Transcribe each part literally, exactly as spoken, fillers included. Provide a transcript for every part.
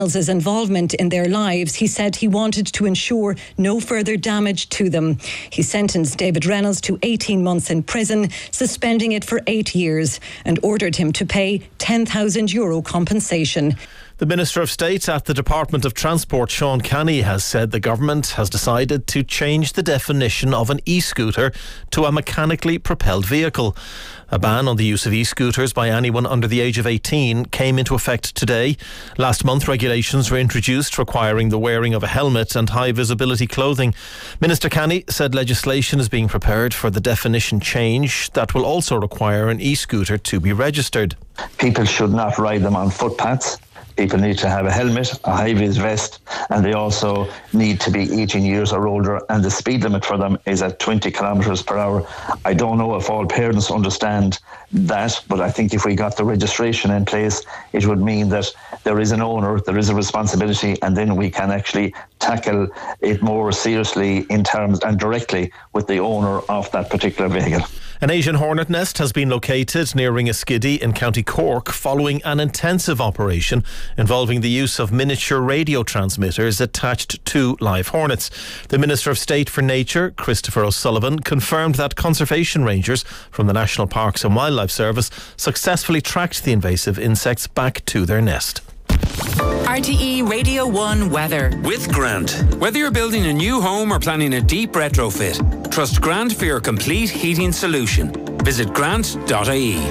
Reynolds' involvement in their lives, he said he wanted to ensure no further damage to them. He sentenced David Reynolds to eighteen months in prison, suspending it for eight years, and ordered him to pay ten thousand euro compensation. The Minister of State at the Department of Transport, Sean Canny, has said the government has decided to change the definition of an e-scooter to a mechanically propelled vehicle. A ban on the use of e-scooters by anyone under the age of eighteen came into effect today. Last month, regulations were introduced requiring the wearing of a helmet and high-visibility clothing. Minister Canny said legislation is being prepared for the definition change that will also require an e-scooter to be registered. People should not ride them on footpaths. People need to have a helmet, a high-vis vest, and they also need to be eighteen years or older, and the speed limit for them is at twenty kilometres per hour. I don't know if all parents understand that, but I think if we got the registration in place, it would mean that there is an owner, there is a responsibility, and then we can actually tackle it more seriously in terms and directly with the owner of that particular vehicle. An Asian hornet nest has been located near Ringaskiddy in County Cork following an intensive operation involving the use of miniature radio transmitters attached to live hornets. The Minister of State for Nature, Christopher O'Sullivan, confirmed that conservation rangers from the National Parks and Wildlife Service successfully tracked the invasive insects back to their nest. R T E Radio one weather. With Grant. Whether you're building a new home or planning a deep retrofit, trust Grant for your complete heating solution. Visit grant dot I E.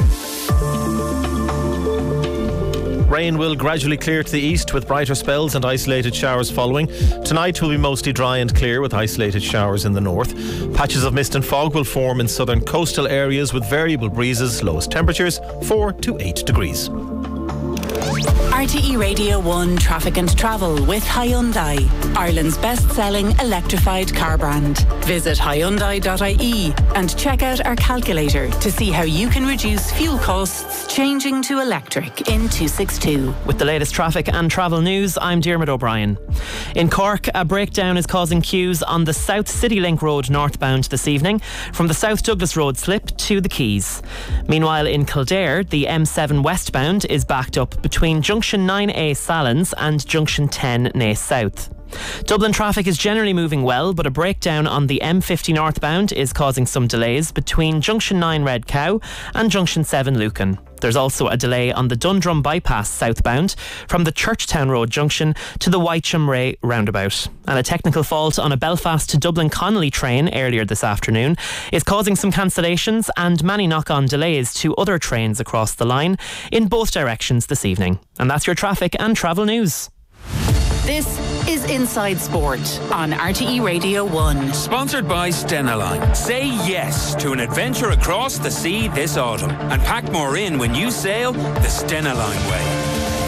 Rain will gradually clear to the east with brighter spells and isolated showers following. Tonight will be mostly dry and clear with isolated showers in the north. Patches of mist and fog will form in southern coastal areas with variable breezes. Lowest temperatures four to eight degrees. R T E Radio one Traffic and Travel with Hyundai, Ireland's best-selling electrified car brand. Visit hyundai dot I E and check out our calculator to see how you can reduce fuel costs changing to electric in two sixty-two. With the latest traffic and travel news, I'm Diarmuid O'Brien. In Cork, a breakdown is causing queues on the South City Link Road northbound this evening from the South Douglas Road slip to the Quays. Meanwhile, in Kildare, the M seven westbound is backed up between Junction nine A Salins and Junction ten Naas South. Dublin traffic is generally moving well, but a breakdown on the M fifty northbound is causing some delays between Junction nine Red Cow and Junction seven Lucan. There's also a delay on the Dundrum bypass southbound from the Churchtown Road junction to the Whitecham Ray roundabout. And a technical fault on a Belfast to Dublin Connolly train earlier this afternoon is causing some cancellations and many knock-on delays to other trains across the line in both directions this evening. And that's your traffic and travel news. This is Inside Sport on R T E Radio one. Sponsored by Stena Line. Say yes to an adventure across the sea this autumn and pack more in when you sail the Stena Line way.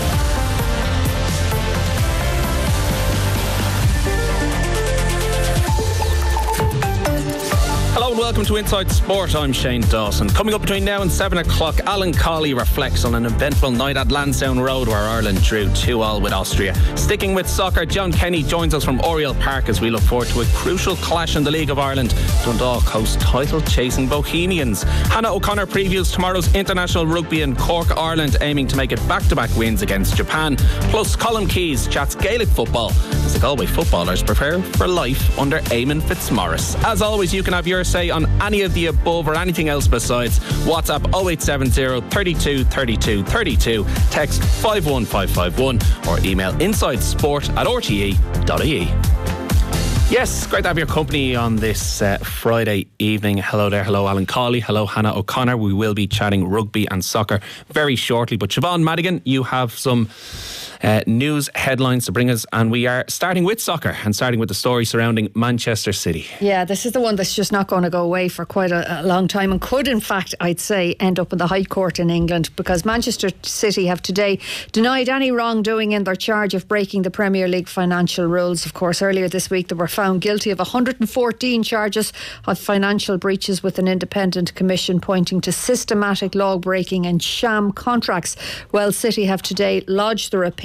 Hello and welcome to Inside Sport. I'm Shane Dawson. Coming up between now and seven o'clock, Alan Colley reflects on an eventful night at Lansdowne Road where Ireland drew two all with Austria. Sticking with soccer, John Kenny joins us from Oriel Park as we look forward to a crucial clash in the League of Ireland. Dundalk host title-chasing Bohemians. Hannah O'Connor previews tomorrow's international rugby in Cork, Ireland, aiming to make it back-to-back wins against Japan. Plus, Colm Keys chats Gaelic football as the Galway footballers prepare for life under Eamon Fitzmaurice. As always, you can have your say on any of the above or anything else besides. WhatsApp oh eight seven oh, thirty-two, thirty-two, thirty-two, text five one five five one or email insidesport at r t e dot I E. Yes, great to have your company on this uh, Friday evening. Hello there, hello Alan Colley, hello Hannah O'Connor. We will be chatting rugby and soccer very shortly, but Siobhan Madigan, you have some Uh, news headlines to bring us, and we are starting with soccer and starting with the story surrounding Manchester City. Yeah, this is the one that's just not going to go away for quite a, a long time, and could in fact, I'd say, end up in the High Court in England, because Manchester City have today denied any wrongdoing in their charge of breaking the Premier League financial rules. Of course, earlier this week they were found guilty of one hundred fourteen charges of financial breaches, with an independent commission pointing to systematic law breaking and sham contracts. Well, City have today lodged their appeal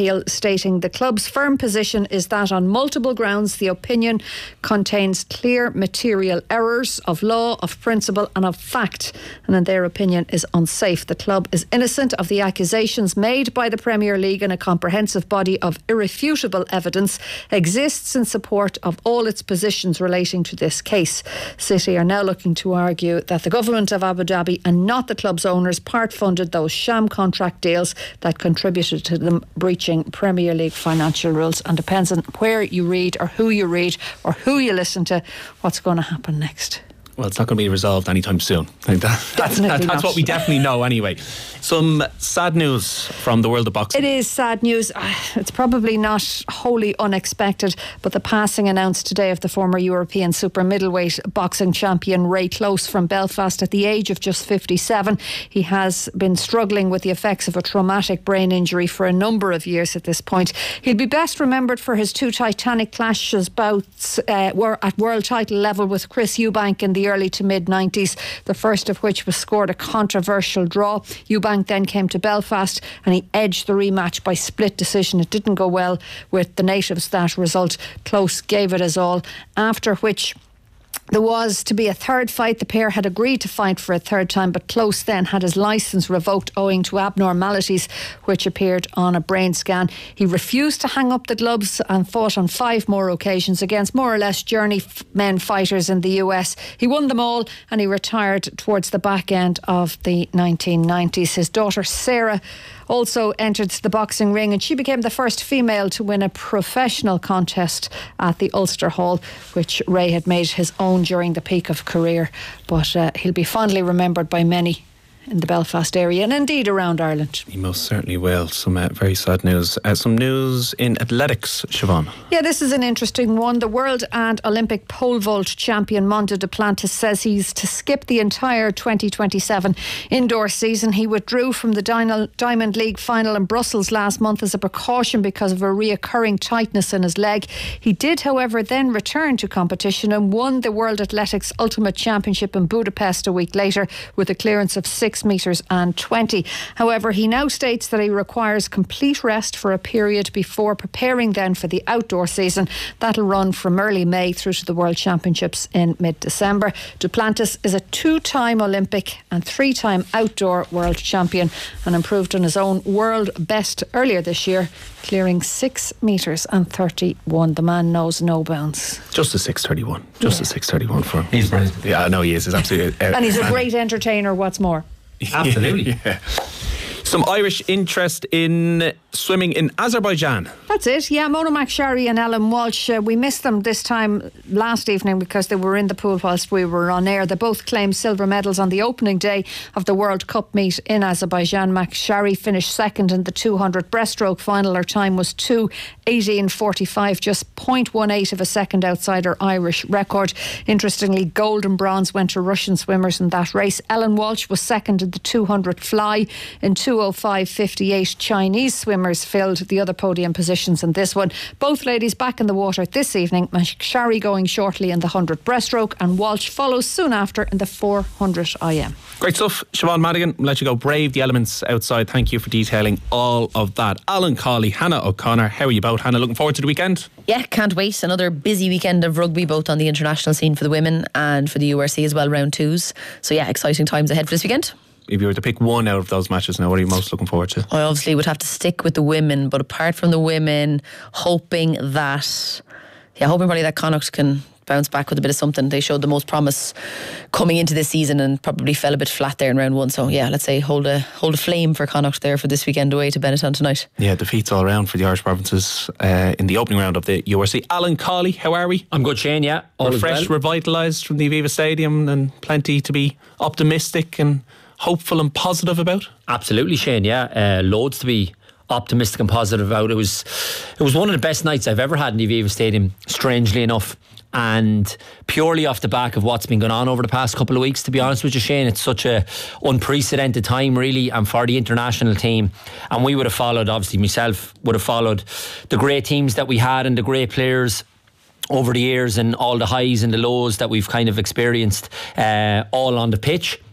appeal, stating the club's firm position is that on multiple grounds the opinion contains clear material errors of law, of principle and of fact, and in their opinion is unsafe. The club is innocent of the accusations made by the Premier League, and a comprehensive body of irrefutable evidence exists in support of all its positions relating to this case. City are now looking to argue that the government of Abu Dhabi and not the club's owners part-funded those sham contract deals that contributed to them breaching Premier League financial rules. And depends on where you read or who you read or who you listen to, what's going to happen next. Well, it's not going to be resolved anytime soon. I think that, that's that, that's what we definitely know anyway. Some sad news from the world of boxing. It is sad news. It's probably not wholly unexpected, but the passing announced today of the former European super middleweight boxing champion Ray Close from Belfast at the age of just fifty-seven. He has been struggling with the effects of a traumatic brain injury for a number of years at this point. He'll be best remembered for his two titanic clashes bouts uh, were at world title level with Chris Eubank in the early to mid nineties, the first of which was scored a controversial draw. Eubank then came to Belfast and he edged the rematch by split decision. It didn't go well with the natives, that result. Close gave it his all, after which there was to be a third fight. The pair had agreed to fight for a third time, but Close then had his licence revoked owing to abnormalities which appeared on a brain scan. He refused to hang up the gloves and fought on five more occasions against more or less journeymen fighters in the U S. He won them all and he retired towards the back end of the nineteen nineties. His daughter Sarah also entered the boxing ring, and she became the first female to win a professional contest at the Ulster Hall, which Ray had made his own during the peak of career. But uh, he'll be fondly remembered by many in the Belfast area and indeed around Ireland. He most certainly will. Some uh, very sad news. Uh, some news in athletics, Siobhan. Yeah, this is an interesting one. The world and Olympic pole vault champion Mondo Duplantis says he's to skip the entire twenty twenty-seven indoor season. He withdrew from the Diamond League final in Brussels last month as a precaution because of a reoccurring tightness in his leg. He did, however, then return to competition and won the World Athletics Ultimate Championship in Budapest a week later with a clearance of six metres and twenty. However, he now states that he requires complete rest for a period before preparing then for the outdoor season. That'll run from early May through to the World Championships in mid-December. Duplantis is a two-time Olympic and three-time outdoor world champion and improved on his own world best earlier this year, clearing six metres and thirty-one. The man knows no bounds. Just a six thirty-one. Just yeah. a six thirty-one for him. He's brilliant. Yeah, I know he is. He's absolutely uh, and he's a great entertainer, what's more. Absolutely. Yeah. Some Irish interest in swimming in Azerbaijan. That's it, yeah. Mona McSharry and Ellen Walsh, uh, we missed them this time last evening because they were in the pool whilst we were on air. They both claimed silver medals on the opening day of the World Cup meet in Azerbaijan. McSharry finished second in the two hundred breaststroke final. Her time was two eighteen forty-five, just zero point one eight of a second outside her Irish record. Interestingly, gold and bronze went to Russian swimmers in that race. Ellen Walsh was second in the two hundred fly in two oh five fifty-eight. Chinese swimmers filled the other podium positions in this one. Both ladies back in the water this evening. McSharry going shortly in the one hundred breaststroke and Walsh follows soon after in the four hundred I M. Great stuff. Siobhan Madigan, we'll let you go. Brave the elements outside. Thank you for detailing all of that. Alan Cawley, Hannah O'Connor, how are you both? Hannah, looking forward to the weekend? Yeah, can't wait. Another busy weekend of rugby, both on the international scene for the women and for the U R C as well, round twos. So yeah, exciting times ahead for this weekend. If you were to pick one out of those matches now, what are you most looking forward to? I obviously would have to stick with the women, but apart from the women, hoping that, yeah, hoping probably that Connacht can bounce back with a bit of something. They showed the most promise coming into this season and probably fell a bit flat there in round one. So yeah, let's say hold a hold a flame for Connacht there for this weekend away to Benetton tonight. Yeah, defeats all around for the Irish provinces uh, in the opening round of the U R C. Alan Cawley, how are we? I'm good, Shane, yeah. All Refreshed, well. Revitalised from the Aviva Stadium and plenty to be optimistic and hopeful and positive about? Absolutely, Shane, yeah. Uh, loads to be optimistic and positive about. It was it was one of the best nights I've ever had in the Aviva Stadium, strangely enough, and purely off the back of what's been going on over the past couple of weeks, to be honest with you, Shane. It's such a unprecedented time, really, and for the international team, and we would have followed, obviously myself would have followed the great teams that we had and the great players over the years and all the highs and the lows that we've kind of experienced uh, all on the pitch.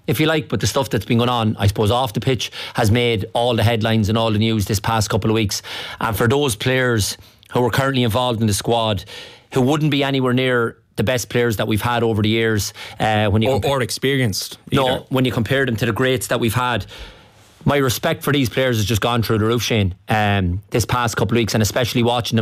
if you like, but the stuff that's been going on, I suppose, off the pitch has made all the headlines and all the news this past couple of weeks. And for those players who are currently involved in the squad, who wouldn't be anywhere near the best players that we've had over the years, uh, when you or, compa- or experienced either. No, when you compare them to the greats that we've had, my respect for these players has just gone through the roof, Shane, um, this past couple of weeks, and especially watching them